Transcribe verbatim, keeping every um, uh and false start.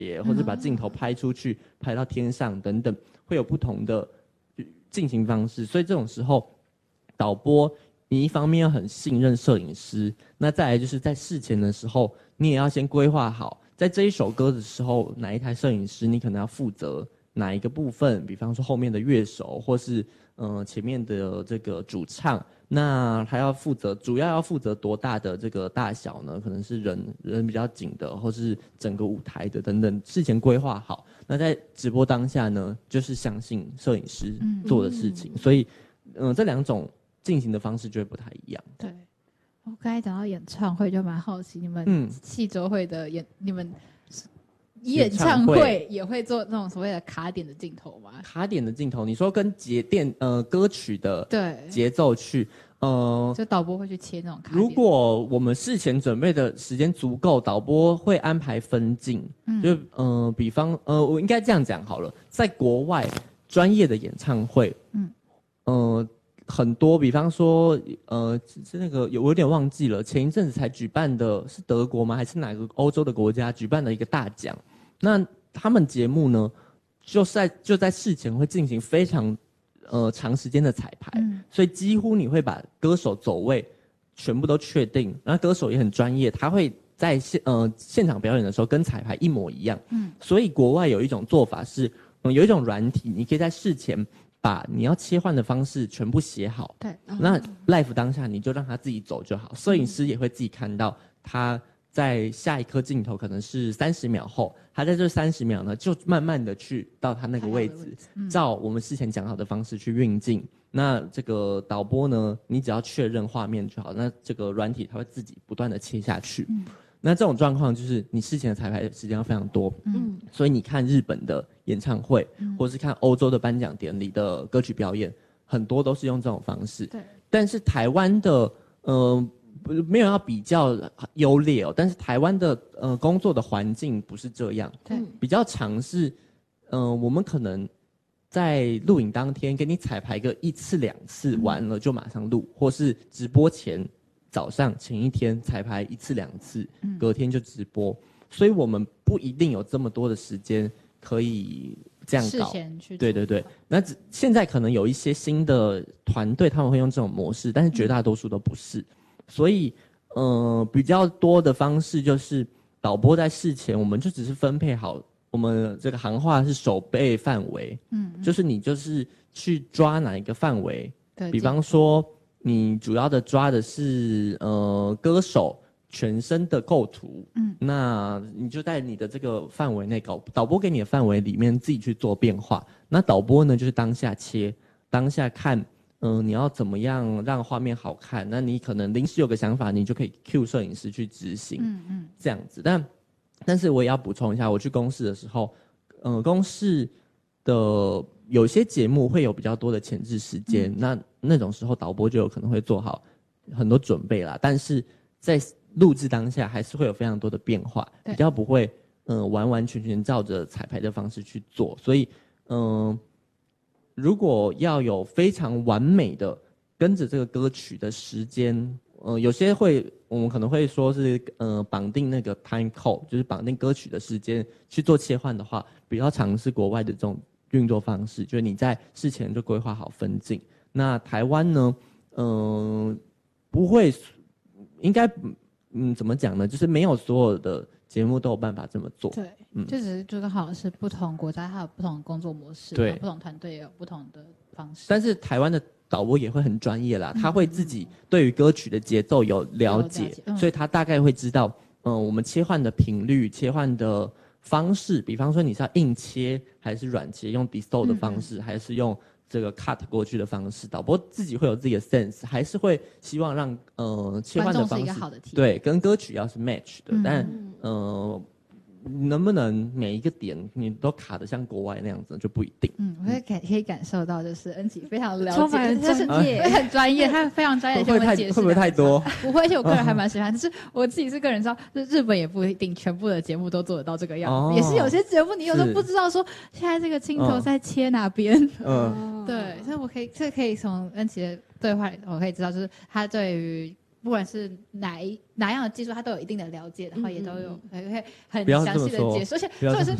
斜，或者把镜头拍出去，拍到天上等等，会有不同的进行方式。所以这种时候，导播你一方面要很信任摄影师，那再来就是在事前的时候，你也要先规划好，在这一首歌的时候，哪一台摄影师你可能要负责哪一个部分，比方说后面的乐手，或是呃前面的这个主唱，那还要负责，主要要负责多大的这个大小呢？可能是人人比较紧的，或是整个舞台的等等，事前规划好。那在直播当下呢，就是相信摄影师做的事情，嗯、所以嗯、呃、这两种进行的方式就会不太一样。 对，我刚才讲到演唱会，就蛮好奇你们戏周会的演、嗯、你们。演唱会也会做那种所谓的卡点的镜头吗？ 卡点的镜头，你说跟节电呃歌曲的对节奏去呃， 就导播会去切那种卡点。 如果我们事前准备的时间足够，导播会安排分镜，嗯、就呃比方呃我应该这样讲好了，在国外专业的演唱会，嗯呃很多，比方说呃是那个有我有点忘记了，前一阵子才举办的是德国吗？还是哪个欧洲的国家举办的一个大奖？那他们节目呢，就在就在事前会进行非常呃长时间的彩排、嗯，所以几乎你会把歌手走位全部都确定，然后歌手也很专业，他会在现呃现场表演的时候跟彩排一模一样。嗯，所以国外有一种做法是，嗯，有一种软体，你可以在事前把你要切换的方式全部写好。 对， 那 live 当下你就让他自己走就好，摄影师也会自己看到他。在下一颗镜头可能是三十秒后，他在这三十秒呢，就慢慢的去到他那个位置，位置嗯、照我们事前讲好的方式去运镜。那这个导播呢，你只要确认画面就好，那这个软体它会自己不断的切下去。嗯、那这种状况就是你事前的彩排时间要非常多，嗯，所以你看日本的演唱会，嗯、或是看欧洲的颁奖典礼的歌曲表演，很多都是用这种方式。对，但是台湾的，呃。没有要比较优劣哦，但是台湾的呃工作的环境不是这样，对，比较常是，呃，我们可能在录影当天给你彩排个一次两次，完了就马上录，嗯、或是直播前早上前一天彩排一次两次，嗯、隔天就直播，所以我们不一定有这么多的时间可以这样搞。 事先去对对对，那只现在可能有一些新的团队他们会用这种模式，但是绝大多数都不是。嗯所以，呃，比较多的方式就是导播在事前，我们就只是分配好我们这个行话是守备范围，嗯，就是你就是去抓哪一个范围，对，比方说你主要的抓的是呃歌手全身的构图，嗯，那你就在你的这个范围内搞，导播给你的范围里面自己去做变化，那导播呢就是当下切，当下看。嗯、呃，你要怎么样让画面好看？那你可能临时有个想法，你就可以 cue 摄影师去执行，嗯嗯，这样子。但，但是我也要补充一下，我去公视的时候，呃，公视的有些节目会有比较多的前置时间，嗯、那那种时候导播就有可能会做好很多准备啦。但是在录制当下，还是会有非常多的变化，比较不会，嗯、呃，完完全全照着彩排的方式去做。所以，嗯、呃。如果要有非常完美的跟着这个歌曲的时间，呃，有些会我们可能会说是呃绑定那个 time code， 就是绑定歌曲的时间去做切换的话，比较常是国外的这种运作方式，就是你在事前就规划好分镜。那台湾呢，嗯、呃，不会，应该嗯怎么讲呢？就是没有所有的节目都有办法这么做。 对，嗯，就只是就刚好是不同国家它有不同的工作模式，对，不同团队也有不同的方式。 但是台湾的导播也会很专业啦，嗯、他会自己对于歌曲的节奏有了解，了解嗯、所以他大概会知道，嗯、呃，我们切换的频率、切换的方式，比方说你是要硬切还是软切，用 distort 的方式，嗯、还是用这个 cut 过去的方式，导播自己会有自己的 sense， 还是会希望让呃切换的方式是一个好的体验， 对，跟歌曲要是 match 的，嗯、但呃。能不能每一个点你都卡得像国外那样子就不一定。 嗯，我会感可以感受到，就是恩琪非常了解， 充满专业， 很专业，他非常专业。 会不会太会不会太多？ 不会，而且我个人还蛮喜欢。就是我自己是个人知道，就日本也不一定全部的节目都做得到这个样子，哦、也是有些节目你有时候不知道说现在这个镜头在切哪边。嗯，对，所以我可以这可以从恩琪的对话，我可以知道，就是他对于不管是哪一哪样的技术，他都有一定的了解，然后也都有会很不要详细的这么说解说，而且不要重点是